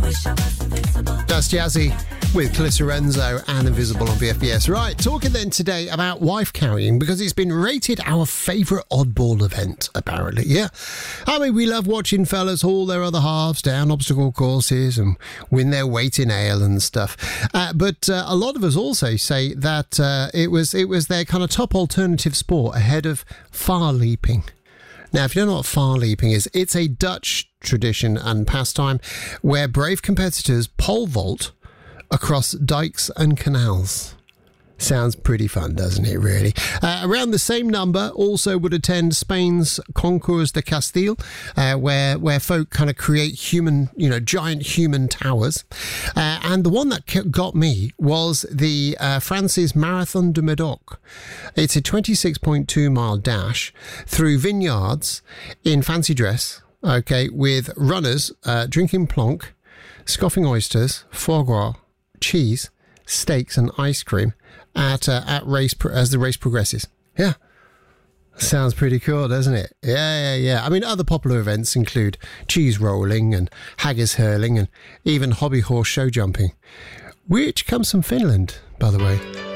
That's Jazzy with Calissa Renzo and Invisible on BFBS. Right, talking then today about wife carrying, because it's been rated our favourite oddball event, apparently. Yeah. I mean, we love watching fellas haul their other halves down obstacle courses and win their weight in ale and stuff. But a lot of us also say that it was their kind of top alternative sport ahead of far leaping. Now, if you don't know what far leaping is, it's a Dutch tradition and pastime where brave competitors pole vault across dikes and canals. Sounds pretty fun, doesn't it, really? Around the same number also would attend Spain's Concours de Castile, where folk kind of create giant human towers. And the one that got me was the France's Marathon de Medoc. It's a 26.2 mile dash through vineyards in fancy dress, okay, with runners drinking plonk, scoffing oysters, foie gras, cheese, steaks and ice cream as the race progresses. Yeah. Sounds pretty cool, doesn't it? Yeah. I mean, other popular events include cheese rolling and haggis hurling and even hobby horse show jumping, which comes from Finland, by the way.